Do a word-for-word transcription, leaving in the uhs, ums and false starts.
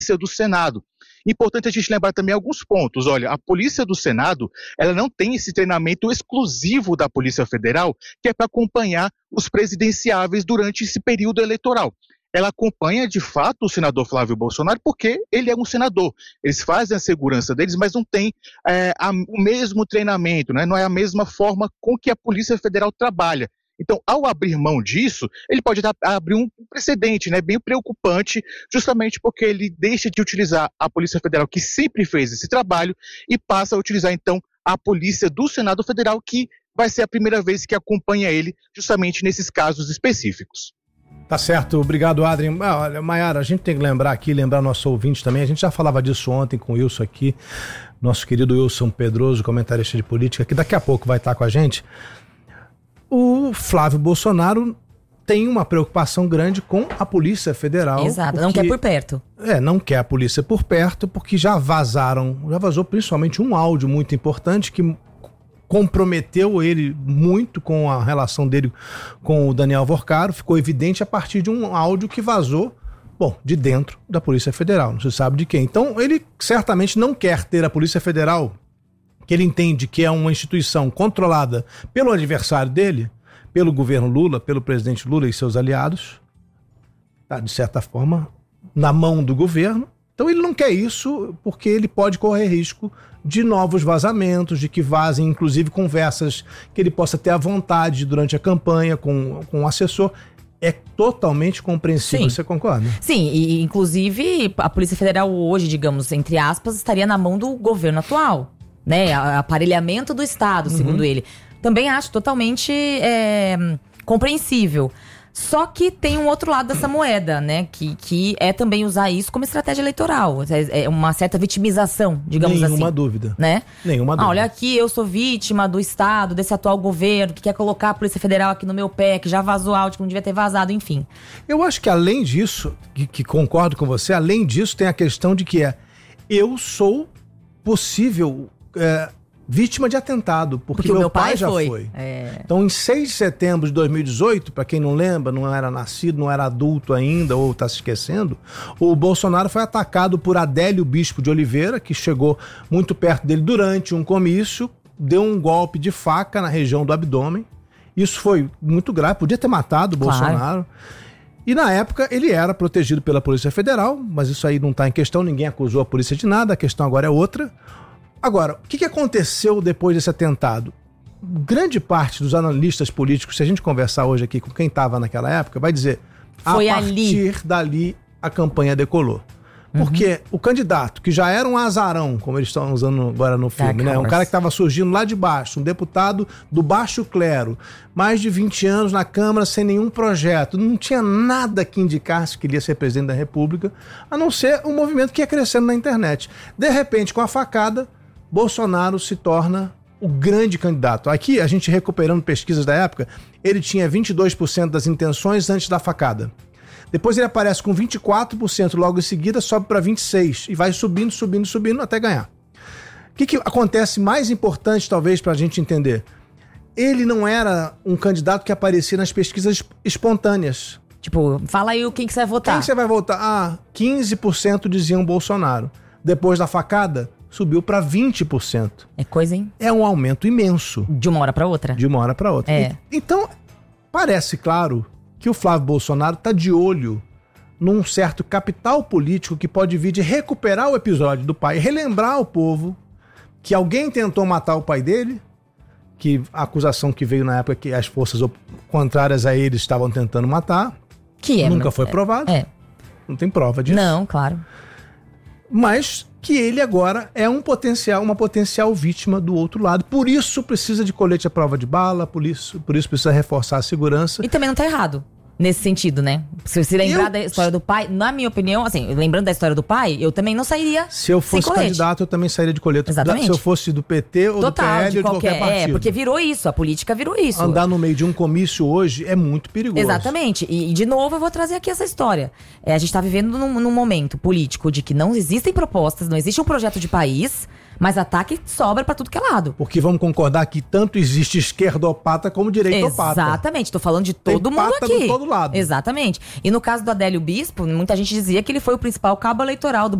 do Senado. Importante a gente lembrar também alguns pontos. Olha, a Polícia do Senado, ela não tem esse treinamento exclusivo da Polícia Federal, que é para acompanhar os presidenciáveis durante esse período eleitoral. Ela acompanha, de fato, o senador Flávio Bolsonaro, porque ele é um senador. Eles fazem a segurança deles, mas não tem é, a, o mesmo treinamento, né? Não é a mesma forma com que a Polícia Federal trabalha. Então, ao abrir mão disso, ele pode dar, abrir um precedente, né, bem preocupante, justamente porque ele deixa de utilizar a Polícia Federal, que sempre fez esse trabalho, e passa a utilizar, então, a Polícia do Senado Federal, que vai ser a primeira vez que acompanha ele, justamente nesses casos específicos. Tá certo, obrigado, Adrien. Ah, olha, Maiara, a gente tem que lembrar aqui, lembrar nosso ouvinte também, a gente já falava disso ontem com o Wilson aqui, nosso querido Wilson Pedroso, comentarista de política, que daqui a pouco vai estar com a gente. O Flávio Bolsonaro tem uma preocupação grande com a Polícia Federal. Exato, porque, não quer por perto. É, não quer a polícia por perto, porque já vazaram, já vazou principalmente um áudio muito importante que comprometeu ele muito com a relação dele com o Daniel Vorcaro, ficou evidente a partir de um áudio que vazou, bom, de dentro da Polícia Federal, não se sabe de quem. Então ele certamente não quer ter a Polícia Federal, que ele entende que é uma instituição controlada pelo adversário dele, pelo governo Lula, pelo presidente Lula e seus aliados, tá, de certa forma, na mão do governo. Então ele não quer isso porque ele pode correr risco de novos vazamentos, de que vazem, inclusive, conversas que ele possa ter à vontade durante a campanha com, com o assessor. É totalmente compreensível, Sim. Você concorda? Sim, e inclusive a Polícia Federal hoje, digamos, entre aspas, estaria na mão do governo atual. Né, aparelhamento do Estado, uhum. segundo ele. Também acho totalmente é, compreensível. Só que tem um outro lado dessa moeda, né? Que, que é também usar isso como estratégia eleitoral. É uma certa vitimização, digamos Nenhuma assim. Nenhuma dúvida. Né? Nenhuma dúvida. Ah, olha aqui, eu sou vítima do Estado, desse atual governo, que quer colocar a Polícia Federal aqui no meu pé, que já vazou áudio, que não devia ter vazado, enfim. Eu acho que além disso, que, que concordo com você, além disso tem a questão de que é, eu sou possível... É, vítima de atentado, porque, porque meu, meu pai, pai já foi. foi. É. Então, em seis de setembro de dois mil e dezoito, para quem não lembra, não era nascido, não era adulto ainda, ou está se esquecendo, o Bolsonaro foi atacado por Adélio Bispo de Oliveira, que chegou muito perto dele durante um comício, deu um golpe de faca na região do abdômen. Isso foi muito grave, podia ter matado o claro. Bolsonaro. E na época ele era protegido pela Polícia Federal, mas isso aí não está em questão, ninguém acusou a polícia de nada, a questão agora é outra. Agora, o que, que aconteceu depois desse atentado? Grande parte dos analistas políticos, se a gente conversar hoje aqui com quem estava naquela época, vai dizer, Foi a partir ali. dali a campanha decolou. Porque uhum. o candidato, que já era um azarão, como eles estão usando agora no filme, né? Um cara que estava surgindo lá de baixo, um deputado do baixo clero, mais de vinte anos na Câmara sem nenhum projeto, não tinha nada que indicasse que ele ia ser presidente da República, a não ser um movimento que ia crescendo na internet. De repente, com a facada, Bolsonaro se torna o grande candidato. Aqui, a gente recuperando pesquisas da época, ele tinha vinte e dois por cento das intenções antes da facada. Depois ele aparece com vinte e quatro por cento logo em seguida, sobe para vinte e seis por cento e vai subindo, subindo, subindo até ganhar. O que, que acontece mais importante, talvez, para a gente entender? Ele não era um candidato que aparecia nas pesquisas espontâneas. Tipo, fala aí quem que você vai votar. Quem você vai votar? Ah, quinze por cento diziam Bolsonaro. Depois da facada, subiu para vinte por cento. É coisa, hein? É um aumento imenso. De uma hora para outra. De uma hora para outra. É. Então, parece claro que o Flávio Bolsonaro está de olho num certo capital político que pode vir de recuperar o episódio do pai, relembrar ao povo que alguém tentou matar o pai dele, que a acusação que veio na época que as forças contrárias a ele estavam tentando matar, que é, nunca foi provado. É. Não tem prova disso. Não, claro. Mas que ele agora é um potencial, uma potencial vítima do outro lado. Por isso precisa de colete à prova de bala, por isso, por isso precisa reforçar a segurança. E também não tá errado nesse sentido, né? Se você lembrar eu... da história do pai, na minha opinião, assim, lembrando da história do pai, eu também não sairia Se eu fosse candidato, eu também sairia de colete. Exatamente. Se eu fosse do P T ou Total, do P L de ou de qualquer, qualquer partido. É, porque virou isso, a política virou isso. Andar no meio de um comício hoje é muito perigoso. Exatamente. E, e de novo, eu vou trazer aqui essa história. É, a gente tá vivendo num, num momento político de que não existem propostas, não existe um projeto de país, Mas ataque sobra pra tudo que é lado. Porque vamos concordar que tanto existe esquerdopata como direitopata. Exatamente, tô falando de todo Tem mundo pata aqui. do todo lado. Exatamente. E no caso do Adélio Bispo, muita gente dizia que ele foi o principal cabo eleitoral do